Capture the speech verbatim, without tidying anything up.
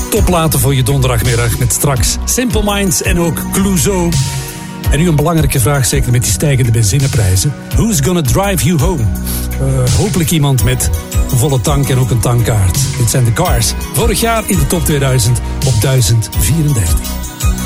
topplaten voor je donderdagmiddag met straks Simple Minds en ook Clouseau. En nu een belangrijke vraag, zeker met die stijgende benzineprijzen. Who's gonna drive you home? Uh, hopelijk iemand met een volle tank en ook een tankkaart. Dit zijn de Cars. Vorig jaar in de top tweeduizend op duizend vierendertig.